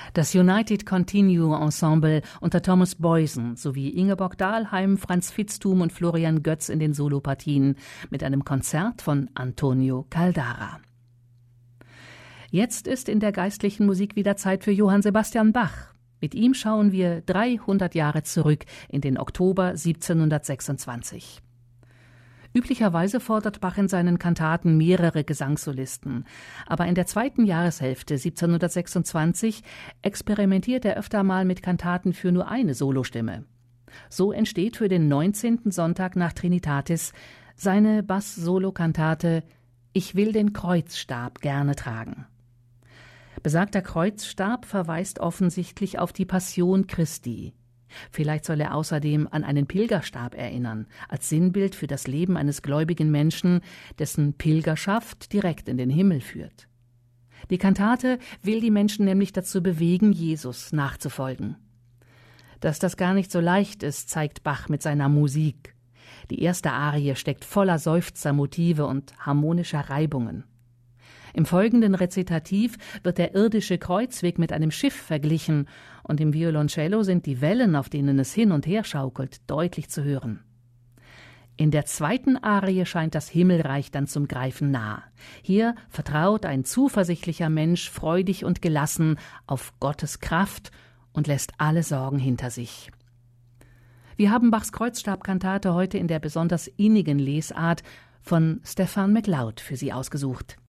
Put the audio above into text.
Das United Continue Ensemble unter Thomas Boysen sowie Ingeborg Dahlheim, Franz Vitzthum und Florian Götz in den Solopartien mit einem Konzert von Antonio Caldara. Jetzt ist in der geistlichen Musik wieder Zeit für Johann Sebastian Bach. Mit ihm schauen wir 300 Jahre zurück in den Oktober 1726. Üblicherweise fordert Bach in seinen Kantaten mehrere Gesangssolisten, aber in der zweiten Jahreshälfte 1726 experimentiert er öfter mal mit Kantaten für nur eine Solostimme. So entsteht für den 19. Sonntag nach Trinitatis seine Bass-Solo-Kantate »Ich will den Kreuzstab gerne tragen«. Besagter Kreuzstab verweist offensichtlich auf die Passion Christi. Vielleicht soll er außerdem an einen Pilgerstab erinnern, als Sinnbild für das Leben eines gläubigen Menschen, dessen Pilgerschaft direkt in den Himmel führt. Die Kantate will die Menschen nämlich dazu bewegen, Jesus nachzufolgen. Dass das gar nicht so leicht ist, zeigt Bach mit seiner Musik. Die erste Arie steckt voller Seufzermotive und harmonischer Reibungen. Im folgenden Rezitativ wird der irdische Kreuzweg mit einem Schiff verglichen und im Violoncello sind die Wellen, auf denen es hin und her schaukelt, deutlich zu hören. In der zweiten Arie scheint das Himmelreich dann zum Greifen nah. Hier vertraut ein zuversichtlicher Mensch freudig und gelassen auf Gottes Kraft und lässt alle Sorgen hinter sich. Wir haben Bachs Kreuzstabkantate heute in der besonders innigen Lesart von Stephan MacLeod für Sie ausgesucht.